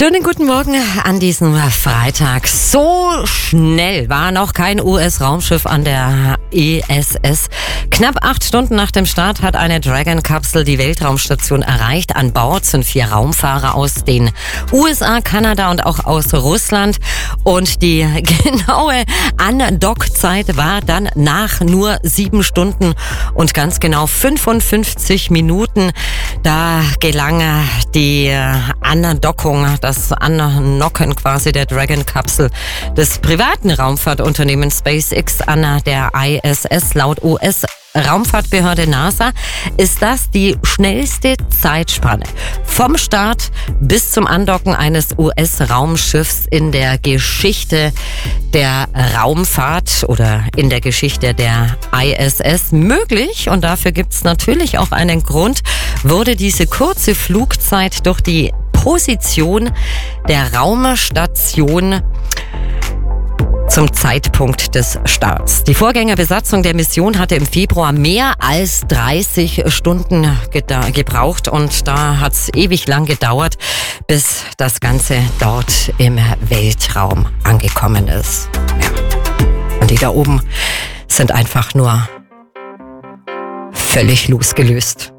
Schönen guten Morgen an diesem Freitag. So schnell war noch kein US-Raumschiff an der ISS. Knapp 8 Stunden nach dem Start hat eine Dragon-Kapsel die Weltraumstation erreicht. An Bord sind 4 Raumfahrer aus den USA, Kanada und auch aus Russland. Und die genaue Andockzeit war dann nach nur 7 Stunden und ganz genau 55 Minuten. Da gelang die Andockung, das Annocken quasi der Dragon-Kapsel des privaten Raumfahrtunternehmens SpaceX an der ISS. Laut US-Raumfahrtbehörde NASA ist das die schnellste Zeitspanne vom Start bis zum Andocken eines US-Raumschiffs in der Geschichte der Raumfahrt oder in der Geschichte der ISS möglich. Und dafür gibt es natürlich auch einen Grund, wurde diese kurze Flugzeit durch die Position der Raumstation zum Zeitpunkt des Starts. Die Vorgängerbesatzung der Mission hatte im Februar mehr als 30 Stunden gebraucht und da hat es ewig lang gedauert, bis das Ganze dort im Weltraum angekommen ist. Ja. Und die da oben sind einfach nur völlig losgelöst.